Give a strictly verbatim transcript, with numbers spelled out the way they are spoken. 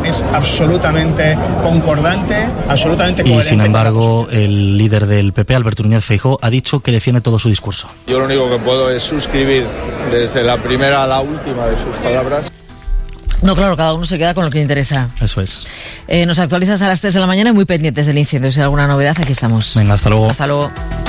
es absolutamente concordante, absolutamente coherente. Y sin embargo, el líder del P P, Alberto Núñez Feijóo, ha dicho que defiende todo su discurso. Yo lo único que puedo es suscribir desde la primera a la última de sus palabras. No, claro, cada uno se queda con lo que le interesa. Eso es. Eh, nos actualizas a las tres de la mañana, muy pendientes del incendio. Si hay alguna novedad, aquí estamos. Venga, hasta luego. Hasta luego.